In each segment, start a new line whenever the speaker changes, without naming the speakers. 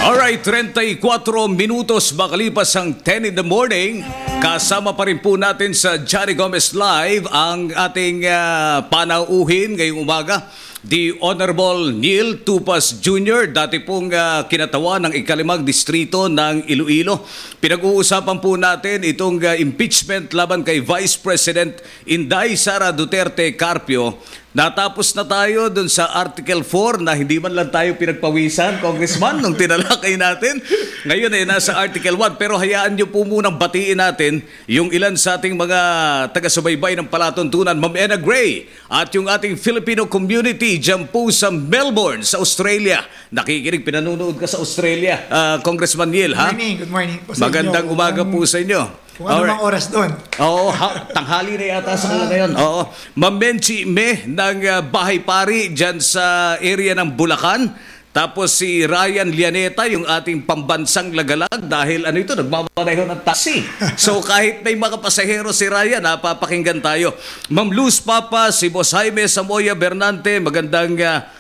Alright, 34 minutos makalipas ang 10 in the morning. Kasama pa rin po natin sa Johnny Gomez Live ang ating panauhin ngayong umaga. The Honorable Neil Tupas Jr., dati pong kinatawan ng ikalimang distrito ng Iloilo. Pinag-uusapan po natin itong impeachment laban kay Vice President Inday Sara Duterte Carpio. Natapos na tayo dun sa Article 4 na hindi man lang tayo pinagpawisan, Congressman, nung tinalakay natin. Ngayon ay nasa Article 1. Pero hayaan nyo po munang batiin natin yung ilan sa ating mga taga-subaybay ng palatuntunan, Ma'am Ena Gray, at yung ating Filipino community dyan po sa Melbourne, sa Australia. Nakikinig, pinanunood ka sa Australia, Congressman Neil, ha?
Good morning.
Magandang umaga po sa inyo.
Kung ano mang oras doon.
Oo, tanghali na yata sa kanila ngayon. Oo. Ma'am Menchi Me ng Bahay Pari dyan sa area ng Bulacan. Tapos si Ryan Lianeta, yung ating pambansang lagalag dahil ano ito, nagmamaneho ng taxi. So kahit may mga pasahero si Ryan, napapakinggan tayo. Ma'am Luz Papa, si Boss Jaime Samoya Bernante, magandang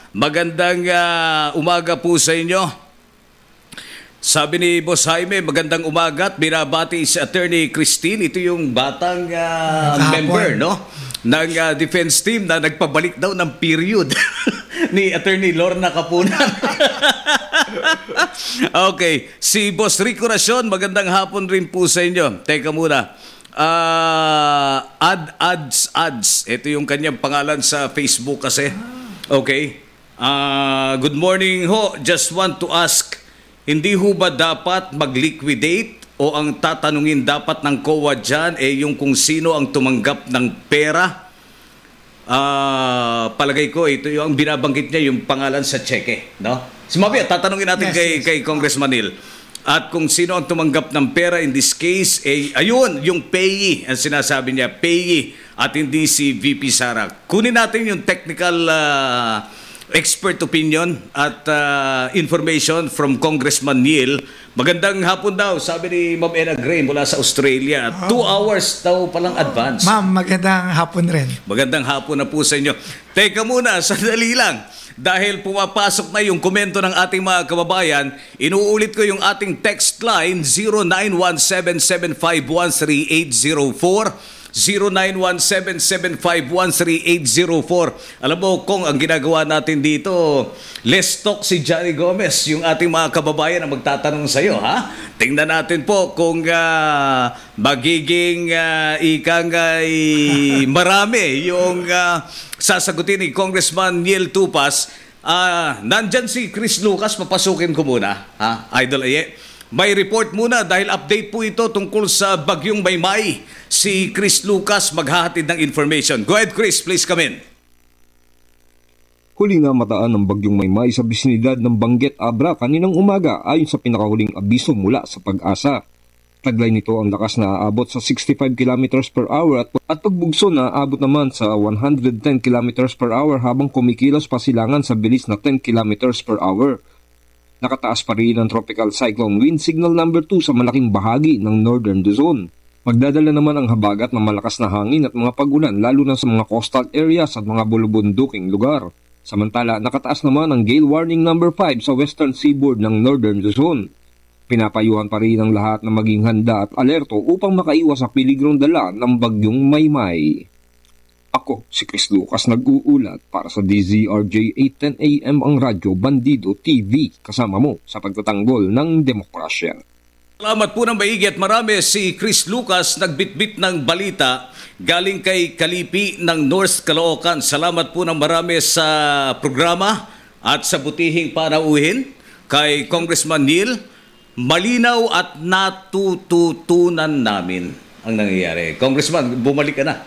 umaga po sa inyo. Sabi ni Boss Jaime, magandang umaga at binabati si Attorney Christine. Ito yung batang member, no, ng defense team na nagpabalik daw ng period ni Attorney Lorna Kapunan. Okay, si Boss Rico Racion, magandang hapon rin po sa inyo. Teka muna. Ads. Ito yung kanyang pangalan sa Facebook kasi. Okay. Good morning ho. Just want to ask, hindi ho ba dapat mag-liquidate o ang tatanungin dapat ng COA dyan yung kung sino ang tumanggap ng pera? Palagay ko, ito yung binabanggit niya, yung pangalan sa cheque. No? Sumabi, tatanungin natin kay Congressman Neil. At kung sino ang tumanggap ng pera, in this case, ayun, yung payee, ang sinasabi niya, payee, at hindi si VP Sara. Kunin natin yung technical expert opinion at information from Congressman Neil. Magandang hapon daw, sabi ni Ma'am Ena Gray mula sa Australia. 2 hours daw palang advance.
Ma'am, magandang hapon rin.
Magandang hapon na po sa inyo. Teka muna, sandali lang. Dahil pumapasok na yung komento ng ating mga kababayan, inuulit ko yung ating text line 091775130804. 091775130804. Alam mo, Kong, ang ginagawa natin dito, let's talk si Johnny Gomez, yung ating mga kababayan na magtatanong sa iyo, ha? Tingnan natin po kung magiging marami yung sasagutin ni Congressman Neil Tupas. Nandyan si Chris Lucas, papasukin ko muna, ha? Idol Aye. May report muna dahil update po ito tungkol sa Bagyong Maymay. Si Chris Lucas maghahatid ng information. Go ahead, Chris, please come in.
Huli nga mataan ng Bagyong Maymay sa bisinidad ng Benguet, Abra kaninang umaga ayon sa pinakahuling abiso mula sa Pag-asa. Taglay nito ang lakas na aabot sa 65 km per hour at pagbugso na aabot naman sa 110 km per hour habang kumikilos pa silangan sa bilis na 10 km per hour. Nakataas pa rin ang Tropical Cyclone Wind Signal number 2 sa malaking bahagi ng Northern Luzon. Magdadala naman ang habagat ng malakas na hangin at mga pag-ulan lalo na sa mga coastal areas at mga bulubunduking lugar. Samantala, nakataas naman ang Gale Warning number 5 sa western seaboard ng Northern Luzon. Pinapayuhan pa rin ang lahat na maging handa at alerto upang makaiwas sa peligrong dala ng Bagyong Maymay. Ako, si Chris Lucas nag-uulat para sa DZRJ 810 AM ang Radyo Bandido TV kasama mo sa pagtatanggol ng demokrasya.
Salamat po ng maigi at marami si Chris Lucas nagbitbit ng balita galing kay Kalipi ng North Caloocan. Salamat po ng marami sa programa at sa butihing panauhin kay Congressman Neil. Malinaw at natututunan namin ang nangyayari. Congressman, bumalik ka na.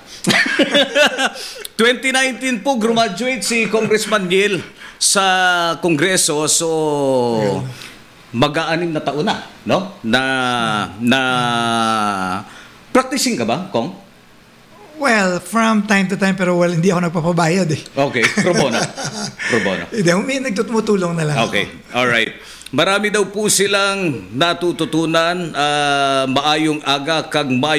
2019 po graduate si Congressman Neil sa Kongreso, so mag-aanim na taon na, no? Na practicing ka ba, Kong?
Well, from time to time, pero hindi ako nagpapabayad eh.
Okay, pro bono. Pro bono.
Hindi, nagtutulong na lang.
Okay, all right. Marami daw po silang natututunan, maayong aga kag